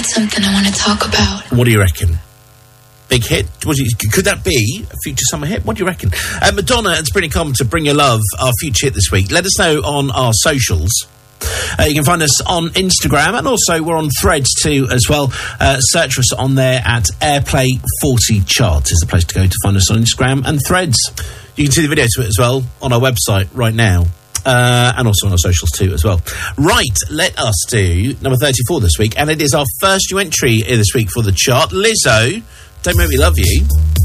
Something I want to talk about. What do you reckon? Big hit? Could that be a future summer hit? What do you reckon? Madonna and Sabrina Carpenter, Bring Your Love, our future hit this week. Let us know on our socials. You can find us on Instagram, and also we're on Threads too as well. Search us on there at Airplay 40 Charts is the place to go to find us on Instagram and Threads. You can see the video to it as well on our website right now. And also on our socials too as well. Right, let us do number 34 this week, and it is our first new entry this week for the chart. Lizzo, Don't Make Me Love You.